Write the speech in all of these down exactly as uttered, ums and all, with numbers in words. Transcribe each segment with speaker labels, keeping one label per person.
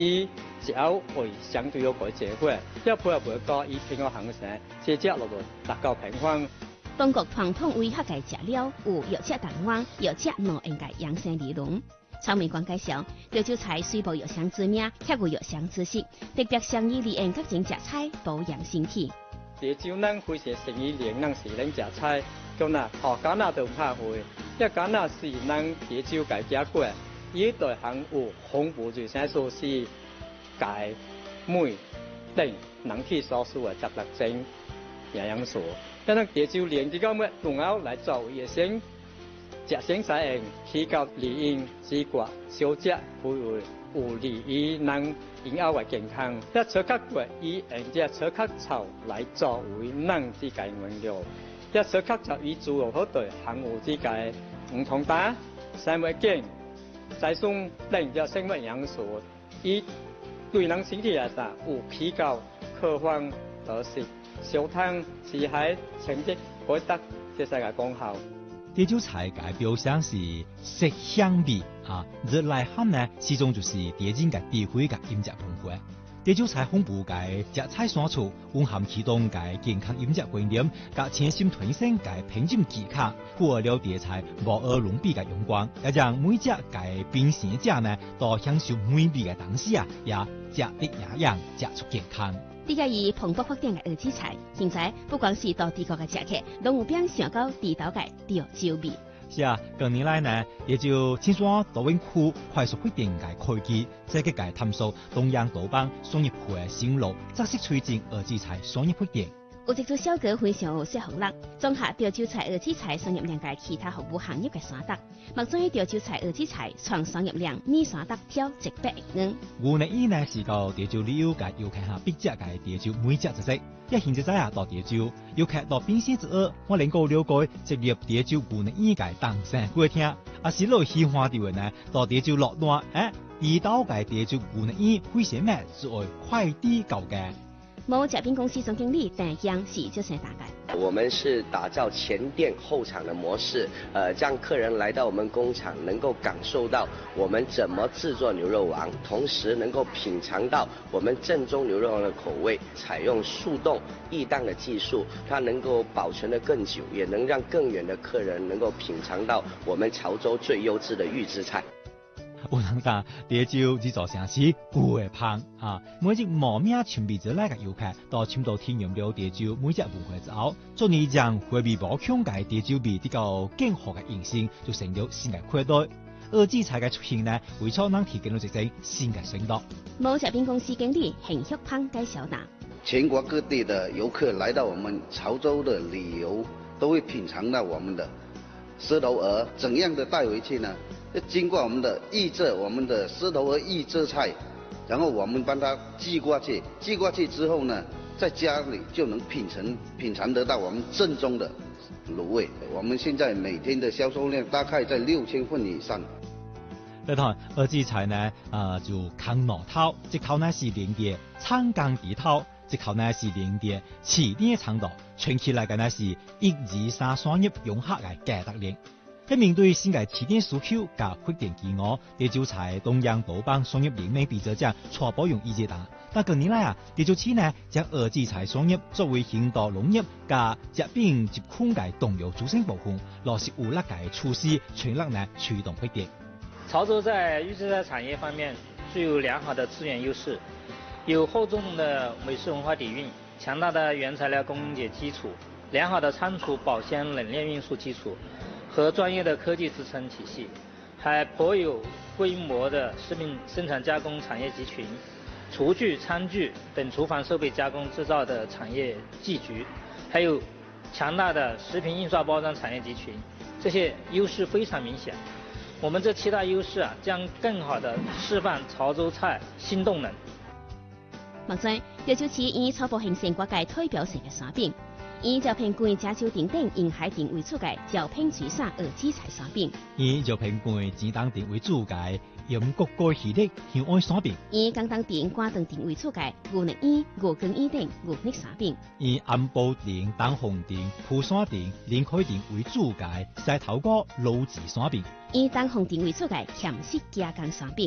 Speaker 1: 伊只要會相對有改社會，一配合袂高，伊平個行程，接接落落達到平衡。
Speaker 2: 當局傳統為客家食料有藥食同丸、藥食兩應嘅養生理論。曹美光介紹，潮州菜雖無藥香之名，卻有藥香之實，特別善於利用各種食材保養身體。
Speaker 1: 潮州人非常善於利用是咱食菜，咁嗱學家那都唔怕會，一家那是咱潮州嘅家國，伊對行有紅布就先說是鈣、鎂等人體所需嘅十六種營養素。因為潮州連啲咁嘅用後來做衛生。食生菜用起到利用止骨、消食，會會有利於咱以後嘅健康。一草克骨以用隻草克草來作為咱之間原料，一草克草以主要好對含有之間唔同打生物鹼、再送另隻生物營養素，以對咱身體來講有起到抗氧化性、消糖、止海、清潔、改得這些個功效。
Speaker 3: 潮州菜嘅標籤是色香味啊，而內涵呢始終就是潮人嘅智慧嘅飲食文化。潮州菜豐富嘅食材選取，蘊含其中嘅健康飲食觀念，甲潛心推升嘅品質技巧，符合了潮菜無二倫比嘅陽光，也讓每隻嘅品嘗者呢都享受美味嘅東西啊，也食得營養，食出健康。
Speaker 2: 呢個以蓬勃發展嘅蚵仔菜，現在不光是到地國嘅食客，攏有變想到地道嘅潮州味。
Speaker 3: 是啊，近年來呢，也就青山多元區快速發展嘅科技，積極嘅探索東洋島邦商業區嘅新路，扎實推進蚵仔菜商業發展。
Speaker 2: 有一組小哥非常有說服力，綜合潮州菜、蚵仔菜商業量嘅其他服務行業嘅三德，目前潮州菜、蚵仔菜創商業量二三德挑一百億元。
Speaker 3: 牛呢伊呢是到潮州旅遊界遊客下必食嘅潮州美食之一，一現在啊到潮州遊客到邊線之後，我能夠了解直入潮州牛呢伊嘅當聲過聽，啊是落喜歡啲人呢到潮州落單，誒地道嘅潮州牛呢伊非常咩作為快遞購嘅。
Speaker 2: 某食品公司總經理鄧江是這些大概。
Speaker 4: 我們是打造前店後廠的模式，呃，讓客人來到我們工廠，能夠感受到我們怎麼製作牛肉丸，同時能夠品嘗到我們正宗牛肉丸的口味。採用速凍易凍的技術，它能夠保存得更久，也能讓更遠的客人能夠品嘗到我們潮州最優質的預製菜。
Speaker 3: 有人講潮州製造城市古嘅香啊，每隻無名全備之內嘅遊客都深度體驗了潮州每隻文化之後，昨年將回味無窮嘅潮州味，呢個更好嘅人生就成咗新嘅期待。蚵仔菜嘅出現呢，為咗能提供到一種新嘅選擇。
Speaker 2: 某食品公司經理邢旭鵬介紹道：
Speaker 5: 全國各地的遊客來到我們潮州的旅遊，都會品嘗到我們的獅頭鵝，怎樣的帶回去呢？經過我們的預製，我們的獅頭鵝預製菜，然後我們幫它寄過去，寄過去之後呢，在家裏就能品嘗品嘗得到我們正宗的滷味。我們現在每天的銷售量大概在六千份以上。
Speaker 3: 呢台蚵仔菜呢，啊、呃、就扛螺頭，直頭呢是連碟長江地頭，直頭呢是連碟起點長度，串起來嘅呢是一二三雙葉融合嘅價值鏈。喺面對新嘅起點需求加發展機遇，潮州菜東洋島邦商業聯盟比咗將初步用意見大，但近年來啊，潮州市呢將蚵仔菜商業作為現代農業加食品接控嘅重要組成部分，落實有力嘅措施，全力呢驅動發展。
Speaker 6: 潮州在預製菜產業方面具有良好的資源優勢，有厚重的美食文化底蘊，強大的原材料供應鏈基礎，良好的倉儲保鮮冷鏈運輸基礎和專業的科技支撐體系，還頗有規模的食品生產加工產業集群，廚具、餐具等廚房設備加工製造的產業集聚，還有強大的食品印刷包裝產業集群，這些優勢非常明顯。我們這七大優勢啊，將更好地示範潮州菜新動能。
Speaker 2: 目前，潮州市已初步形成各界代表性嘅產品，以招聘貴加州等等沿海店為主嘅招聘水產蚵仔菜產品，
Speaker 3: 以招聘貴指當店為主嘅鹽焗蓋系列香愛產品，
Speaker 2: 以廣東店、關東店為主嘅牛肉丸、牛筋丸等牛肉產品，
Speaker 3: 以安保店、東紅店、富山店、臨海店為主嘅西頭哥滷子產品，
Speaker 2: 以東紅店為主嘅鹹食加工產品。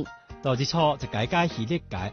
Speaker 3: 到之初就解解系列解